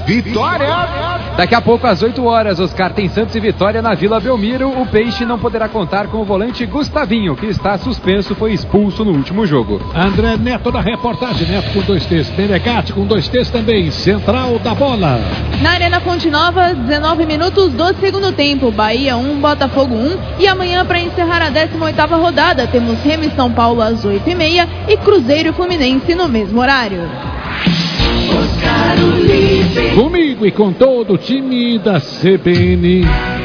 Vitória! Daqui a pouco, às 8 horas, Oscar, tem Santos e Vitória na Vila Belmiro. O Peixe não poderá contar com o volante Gustavinho, que está suspenso, foi expulso no último jogo. André Neto da reportagem, Neto com 2 T's, Menegatti com 2 T's também, central da bola. Na Arena Fonte Nova, 19 minutos do segundo tempo, Bahia 1, Botafogo 1. E amanhã, para encerrar a 18ª rodada, temos Remo e São Paulo às 8h30 e Cruzeiro e Fluminense no mesmo horário. Comigo e com todo o time da CBN.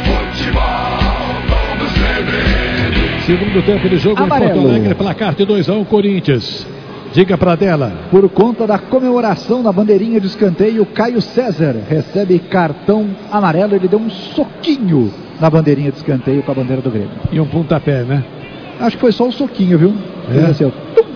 Segundo tempo de jogo Amarelo. em Porto Alegre, placar de 2-1 Corinthians. Diga pra dela. Por conta da comemoração na bandeirinha de escanteio, Caio César recebe cartão amarelo. Ele deu um soquinho na bandeirinha de escanteio com a bandeira do Grêmio. E um pontapé, né? Acho que foi só um soquinho, viu? É. Assim,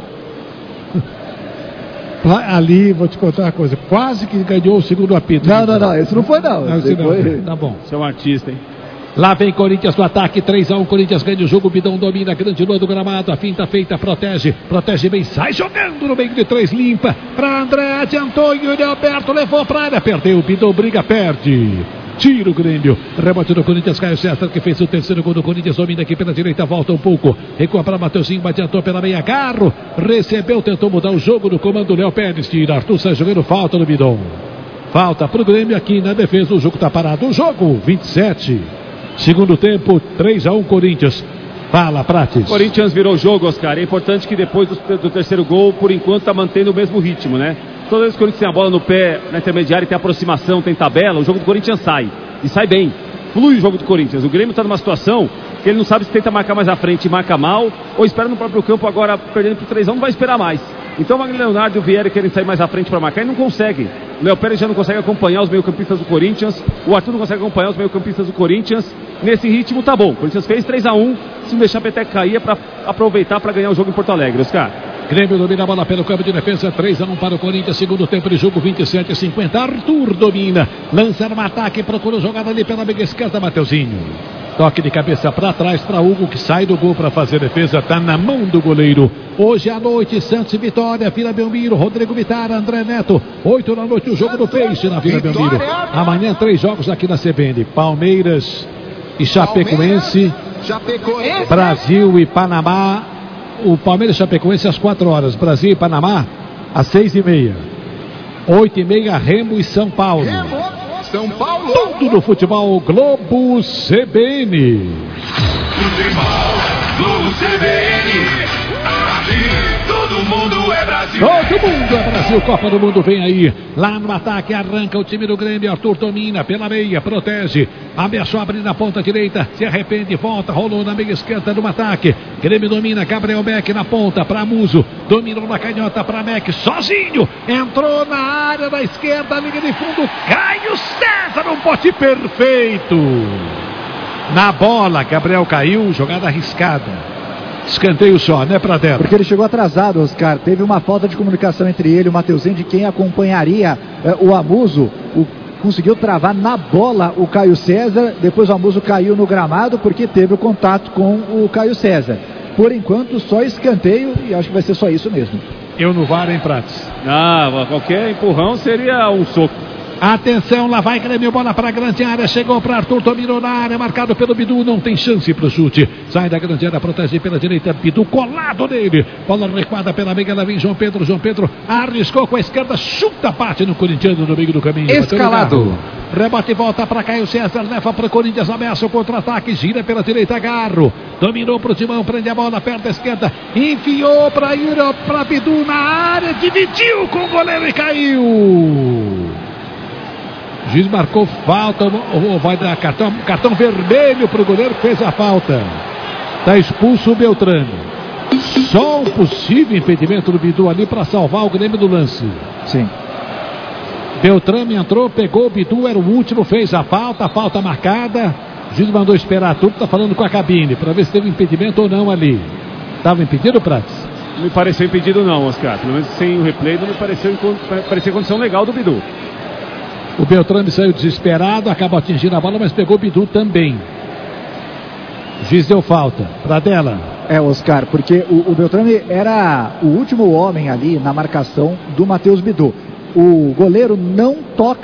Ali, vou te contar uma coisa, quase que ganhou o segundo apito. Não, esse não foi não. Não, Esse foi... Tá bom. Você é um artista, hein? Lá vem Corinthians no ataque, 3-1, Corinthians ganha o jogo, o Bidão domina, grande lua do gramado, a finta feita, protege bem, sai jogando no meio de 3, limpa, pra André, adiantou, Yuri Alberto, levou pra área, perdeu, o Bidão briga, perde. Tira o Grêmio, rebote do Corinthians, Caio César, que fez o terceiro gol do Corinthians, domina aqui pela direita, volta um pouco, recua para Mateuzinho, adiantou pela meia, Garro, recebeu, tentou mudar o jogo no comando, Léo Pérez, tira, Arthur sai jogando, falta no Bidão. Falta pro Grêmio aqui na defesa, o jogo tá parado, o jogo, 27. Segundo tempo, 3-1 Corinthians. Fala, Prates. Corinthians virou o jogo, Oscar. É importante que depois do terceiro gol, por enquanto, tá mantendo o mesmo ritmo, né? Toda vez que o Corinthians tem a bola no pé, na intermediária, tem aproximação, tem tabela, o jogo do Corinthians sai. E sai bem. Flui o jogo do Corinthians. O Grêmio tá numa situação que ele não sabe se tenta marcar mais à frente e marca mal, ou espera no próprio campo agora, perdendo pro 3-1, não vai esperar mais. Então o Wagner Leonardo e o Vieira querem sair mais à frente para marcar e não conseguem. O Léo Pérez já não consegue acompanhar os meio-campistas do Corinthians. O Arthur não consegue acompanhar os meio-campistas do Corinthians. Nesse ritmo tá bom. O Corinthians fez 3-1. Se não deixar a peteca cair é para aproveitar para ganhar o jogo em Porto Alegre, Oscar. Grêmio domina a bola pelo campo de defesa, 3-1 para o Corinthians, segundo tempo de jogo, 27-50. Arthur domina, lança no ataque, procura jogada ali pela meia esquerda, Mateuzinho. Toque de cabeça para trás para Hugo, que sai do gol para fazer defesa, tá na mão do goleiro. Hoje à noite, Santos e Vitória, Vila Belmiro, Rodrigo Vittar, André Neto. 8 da noite, o jogo do Peixe na Vila Belmiro. Amanhã 3 jogos aqui na CBN, Palmeiras e Chapecoense, Brasil e Panamá. O Palmeiras e Chapecoense às 4 horas, Brasil e Panamá às 6h30. 8h30, Remo e São Paulo. São Paulo. Tudo no futebol Globo CBN. Futebol Globo CBN. Aqui todo mundo é Brasil. Todo mundo é Brasil, Copa do Mundo vem aí. Lá no ataque arranca o time do Grêmio. Arthur domina pela meia, protege. Ameaçou abrir na ponta direita, se arrepende, volta, rolou na meia esquerda no ataque. Grêmio domina, Gabriel Beck na ponta para Muso. Dominou na canhota para Beck, sozinho. Entrou na área da esquerda, linha de fundo. Caio César, um bote perfeito. Na bola, Gabriel caiu, jogada arriscada. Escanteio só, né, Pradella? Porque ele chegou atrasado, Oscar. Teve uma falta de comunicação entre ele e o Mateuzinho, de quem acompanharia o Amuso. Conseguiu travar na bola o Caio César. Depois o Amuso caiu no gramado porque teve o contato com o Caio César. Por enquanto, só escanteio e acho que vai ser só isso mesmo. Eu no VAR, hein, Prates? Qualquer empurrão seria um soco. Atenção, lá vai Grêmio, bola para a grande área, chegou para Arthur, dominou na área, marcado pelo Bidu, não tem chance para o chute, sai da grande área, protege pela direita, Bidu colado nele, bola recuada pela meia, lá vem João Pedro arriscou com a esquerda, chuta, bate no corintiano no meio do caminho. Escalado. Rebote e volta para Caio César, leva para o Corinthians, ameaça o contra-ataque, gira pela direita, Garro, dominou para o Timão, prende a bola, perto a esquerda, enfiou para Bidu na área, dividiu com o goleiro e caiu. O juiz marcou falta, ou vai dar cartão vermelho para o goleiro que fez a falta. Está expulso o Beltrame. Só um possível impedimento do Bidu ali para salvar o Grêmio do lance. Sim. Beltrame entrou, pegou o Bidu, era o último, fez a falta marcada. O juiz mandou esperar tudo, está falando com a cabine para ver se teve impedimento ou não ali. Estava impedido, Prates? Não me pareceu impedido não, Oscar. Pelo menos sem o replay não me pareceu condição legal do Bidu. O Beltrame saiu desesperado, acabou atingindo a bola, mas pegou o Bidu também. O juiz deu falta. Pradella. Oscar, porque o Beltrame era o último homem ali na marcação do Matheus Bidu. O goleiro não toca